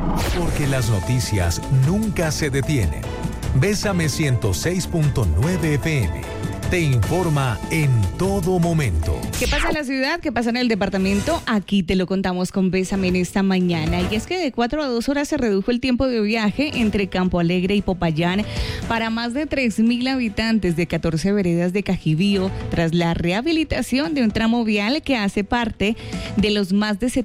Porque las noticias nunca se detienen. Bésame 106.9 FM. Te informa en todo momento. ¿Qué pasa en la ciudad? ¿Qué pasa en el departamento? Aquí te lo contamos con Bésame en esta mañana. Y es que de 4 a 2 horas se redujo el tiempo de viaje entre Campo Alegre y Popayán para más de 3.000 habitantes de 14 veredas de Cajibío tras la rehabilitación de un tramo vial que hace parte de los más de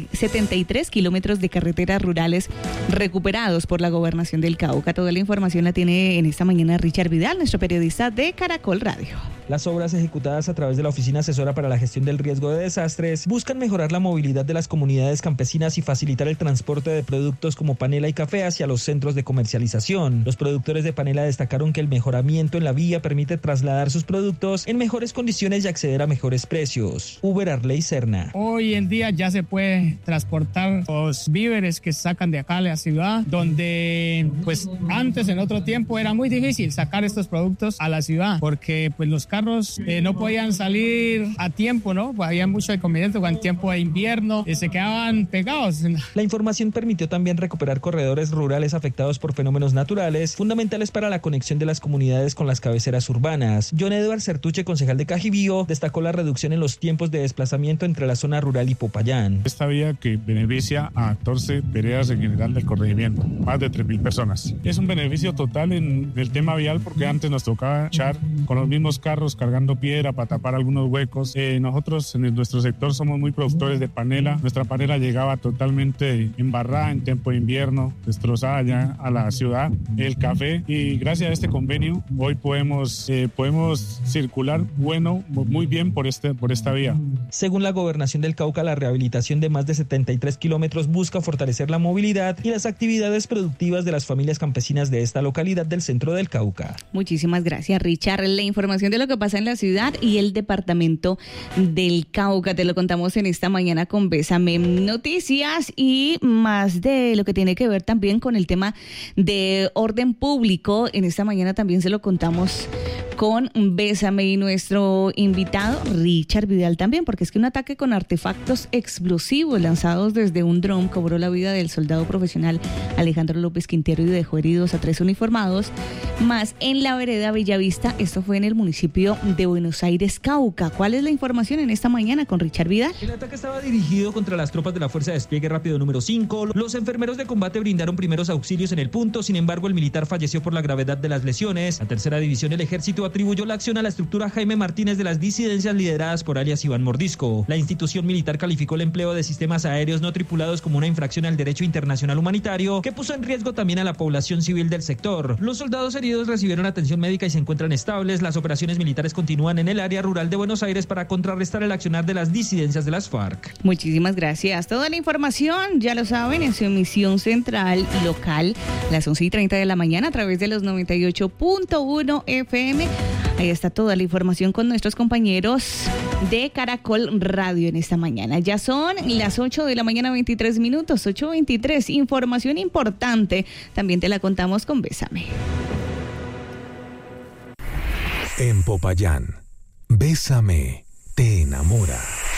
73 kilómetros de carreteras rurales recuperados por la Gobernación del Cauca. Toda la información la tiene en esta mañana Richard Vidal, nuestro periodista de Caracol Radio. Las obras ejecutadas a través de la Oficina Asesora para la Gestión del Riesgo de Desastres buscan mejorar la movilidad de las comunidades campesinas y facilitar el transporte de productos como panela y café hacia los centros de comercialización. Los productores de panela destacaron que el mejoramiento en la vía permite trasladar sus productos en mejores condiciones y acceder a mejores precios. Uber Arley Serna. Hoy en día ya se puede transportar los víveres que sacan de acá a la ciudad, donde pues antes en otro tiempo era muy difícil sacar estos productos a la ciudad porque pues los carros no podían salir a tiempo, ¿no? Pues había mucho inconveniente con el tiempo de invierno, se quedaban pegados. La información permitió también recuperar corredores rurales afectados por fenómenos naturales, fundamentales para la conexión de las comunidades con las cabeceras urbanas. John Edward Certuche, concejal de Cajibío, destacó la reducción en los tiempos de desplazamiento entre la zona rural y Popayán. Esta vía que beneficia a 14 veredas en general del corregimiento, más de 3.000 personas. Es un beneficio total en el tema vial porque antes nos tocaba echar con los mismos carros cargando piedra para tapar algunos huecos. Nosotros en nuestro sector somos muy productores de panela. Nuestra panela llegaba totalmente embarrada en tiempo de invierno, destrozada ya a la ciudad. El café, y gracias a este convenio hoy podemos circular muy bien por esta vía. Según la Gobernación del Cauca, la rehabilitación de más de 73 kilómetros busca fortalecer la movilidad y las actividades productivas de las familias campesinas de esta localidad del centro del Cauca. Muchísimas gracias, Richard. La información de lo que pasa en la ciudad y el departamento del Cauca te lo contamos en esta mañana con Bésame Noticias, y más de lo que tiene que ver también con el tema de orden público. En esta mañana también se lo contamos con Bésame y nuestro invitado Richard Vidal también, porque es que un ataque con artefactos explosivos lanzados desde un dron cobró la vida del soldado profesional Alejandro López Quintero y dejó heridos a 3 uniformados más en la vereda Bellavista. Esto fue en el municipio de Buenos Aires, Cauca. ¿Cuál es la información en esta mañana con Richard Vidal? El ataque estaba dirigido contra las tropas de la Fuerza de Despliegue Rápido número 5. Los enfermeros de combate brindaron primeros auxilios en el punto, sin embargo el militar falleció por la gravedad de las lesiones. La tercera división del ejército atribuyó la acción a la estructura Jaime Martínez de las disidencias lideradas por alias Iván Mordisco. La institución militar calificó el empleo de sistemas aéreos no tripulados como una infracción al derecho internacional humanitario que puso en riesgo también a la población civil del sector. Los soldados heridos recibieron atención médica y se encuentran estables. Las operaciones militares continúan en el área rural de Buenos Aires para contrarrestar el accionar de las disidencias de las FARC. Muchísimas gracias. Toda la información, ya lo saben, en su emisión central local, las 11:30 de la mañana a través de los 98.1 FM. Ahí está toda la información con nuestros compañeros de Caracol Radio en esta mañana. Ya son las 8 de la mañana, 23 minutos, 8:23. Información importante, también te la contamos con Bésame. En Popayán, Bésame te enamora.